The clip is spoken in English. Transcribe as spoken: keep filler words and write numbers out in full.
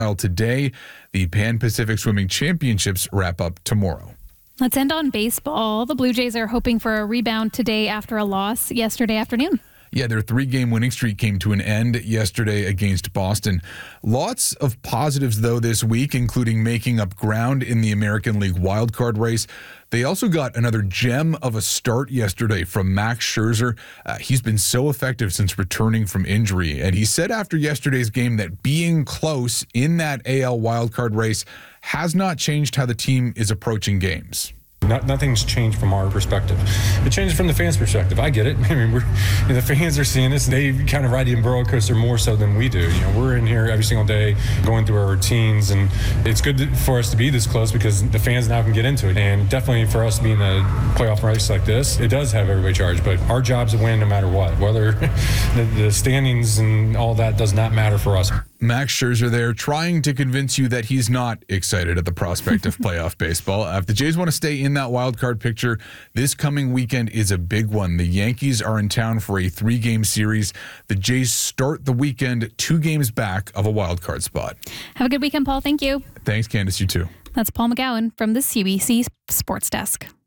today. The Pan Pacific Swimming Championships wrap up tomorrow. Let's end on baseball. The Blue Jays are hoping for a rebound today after a loss yesterday afternoon. Yeah, their three-game winning streak came to an end yesterday against Boston. Lots of positives, though, this week, including making up ground in the American League wildcard race. They also got another gem of a start yesterday from Max Scherzer. Uh, he's been so effective since returning from injury, and he said after yesterday's game that being close in that A L wildcard race has not changed how the team is approaching games. Not, nothing's changed from our perspective. It changes from the fans' perspective. I get it. I mean, we're, you know, the fans are seeing this. They kind of ride the roller coaster more so than we do. You know, we're in here every single day going through our routines, and it's good to, for us to be this close because the fans now can get into it. And definitely for us being a playoff race like this, it does have everybody charged. But our job's to win no matter what. Whether the, the standings and all that does not matter for us. Max Scherzer there trying to convince you that he's not excited at the prospect of playoff baseball. If the Jays want to stay in that wild card picture, this coming weekend is a big one. The Yankees are in town for a three-game series. The Jays start the weekend two games back of a wild card spot. Have a good weekend, Paul. Thank you. Thanks, Candace. You too. That's Paul McGowan from the C B C Sports Desk.